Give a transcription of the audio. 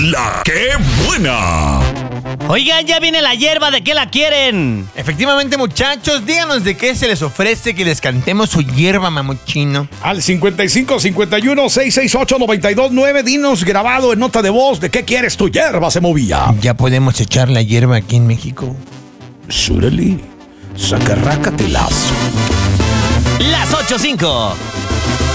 ¡La que buena! Oigan, ya viene la hierba, ¿de qué la quieren? Efectivamente, muchachos, díganos de qué se les ofrece que les cantemos su hierba, mamuchino. Al 5551-668-929, dinos grabado en nota de voz de qué quieres tu hierba se movía. ¿Ya podemos echar la hierba aquí en México? Súreli, sacarrácatelazo. Las 8:05.